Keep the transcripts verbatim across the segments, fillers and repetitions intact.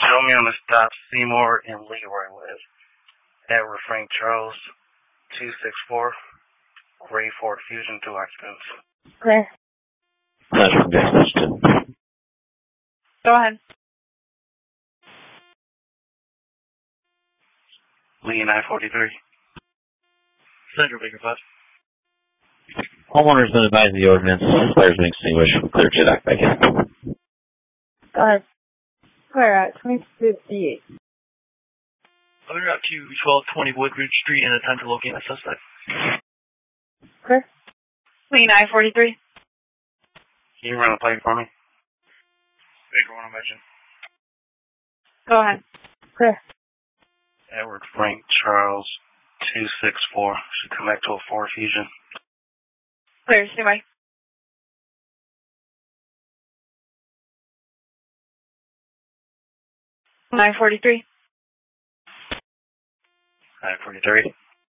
Show me on the stop Seymour and Leroy with Edward Frank Charles, two six four, Gray Ford Fusion, two occupants. Clear. Go ahead. Lee nine forty-three. Central Baker five. Homeowner's been advised of the ordinance. Fire's been extinguished. Clear J D O C back in. Go ahead. Clear at twenty fifty-eight. Other route to twelve twenty Woodbridge Street and attempt to locate the suspect. Clear. Lee nine forty-three. Can you run a plate for me? Baker one, I mentioned. Go ahead. Clear. Edward Frank Charles, two six four. Should connect to a Ford Fusion. Clear, stay by. nine forty-three. nine forty-three.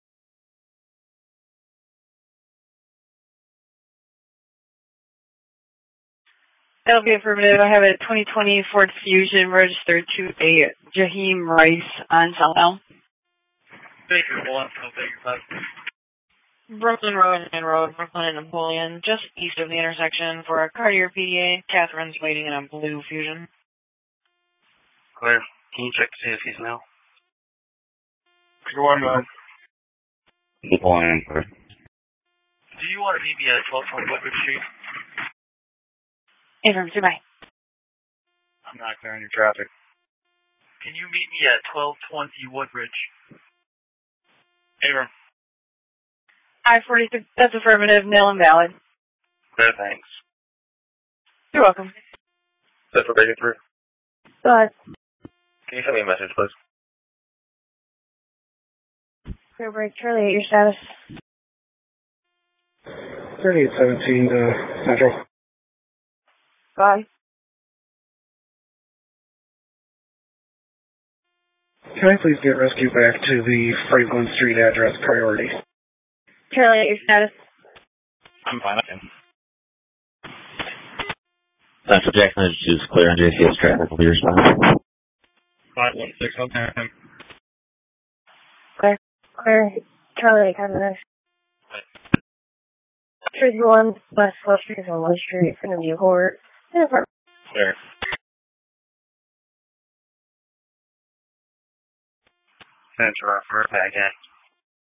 That'll be affirmative. I have a twenty twenty Ford Fusion registered to a Jaheim Rice on South Elm. Baker one, so Baker five. Brooklyn Road and Road, Brooklyn and Napoleon, just east of the intersection for a Cartier P D A. Catherine's waiting in a blue Fusion. Clear. Can you check to see if he's now? Baker one, go ahead. Napoleon, clear. Do you want to meet me at twelve twenty Woodbridge Street? Abram, stay by. I'm not clearing your traffic. Can you meet me at twelve twenty Woodbridge? Abram. I forty-three, that's affirmative, nil and valid. Clear, thanks. You're welcome. Set for Baker three. Go ahead. Can you send me a message, please? Clear break, Charlie, at your status. thirty-eight seventeen to Central. Bye. Can I please get rescue back to the Franklin Street address priority? Charlie, at your status. I'm fine, I can. Central Jackson is clear on J C S traffic. Will be responsive. five one six, okay. Clear. Clear. Charlie, at Cavendish. Street one, West West Street on one Street, from the Newport. Clear. Central, for back in.